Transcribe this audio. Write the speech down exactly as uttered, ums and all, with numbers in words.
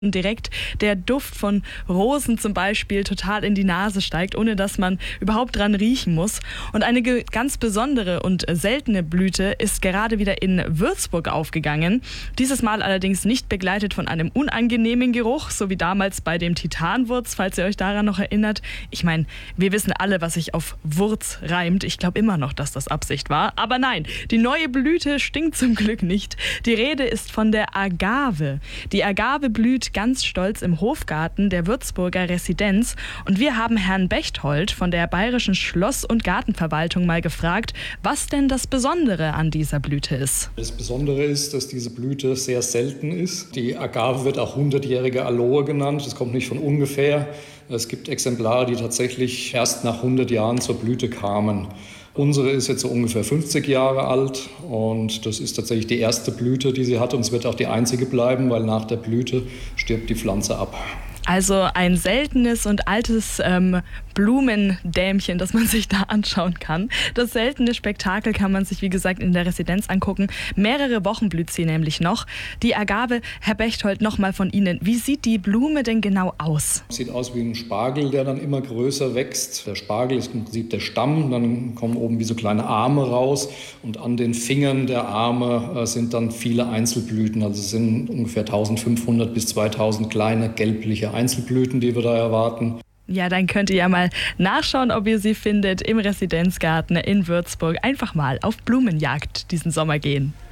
direkt der Duft von Rosen zum Beispiel total in die Nase steigt, ohne dass man überhaupt dran riechen muss. Und eine ge- ganz besondere und seltene Blüte ist gerade wieder in Würzburg aufgegangen. Dieses Mal allerdings nicht begleitet von einem unangenehmen Geruch, so wie damals bei dem Titanwurz, falls ihr euch daran noch erinnert. Ich meine, wir wissen alle, was sich auf Wurz reimt. Ich glaube immer noch, dass das Absicht war. Aber nein, die neue Blüte stinkt zum Glück nicht. Die Rede ist von der Agave. Die Agave blüht ganz stolz im Hofgarten der Würzburger Residenz. Und wir haben Herrn Bechtold von der Bayerischen Schloss- und Gartenverwaltung mal gefragt, was denn das Besondere an dieser Blüte ist. Das Besondere ist, dass diese Blüte sehr selten ist. Die Agave wird auch hundertjährige Aloe genannt. Das kommt nicht von ungefähr. Es gibt Exemplare, die tatsächlich erst nach hundert Jahren zur Blüte kamen. Unsere ist jetzt so ungefähr fünfzig Jahre alt und das ist tatsächlich die erste Blüte, die sie hat, und es wird auch die einzige bleiben, weil nach der Blüte stirbt die Pflanze ab. Also ein seltenes und altes ähm, Blumendämchen, das man sich da anschauen kann. Das seltene Spektakel kann man sich, wie gesagt, in der Residenz angucken. Mehrere Wochen blüht sie nämlich noch. Die Agave, Herr Bechtold, nochmal von Ihnen. Wie sieht die Blume denn genau aus? Sieht aus wie ein Spargel, der dann immer größer wächst. Der Spargel ist im Prinzip der Stamm, dann kommen oben wie so kleine Arme raus und an den Fingern der Arme äh, sind dann viele Einzelblüten. Also es sind ungefähr eintausendfünfhundert bis zweitausend kleine gelbliche Einzelblüten, die wir da erwarten. Ja, dann könnt ihr ja mal nachschauen, ob ihr sie findet im Residenzgarten in Würzburg. Einfach mal auf Blumenjagd diesen Sommer gehen.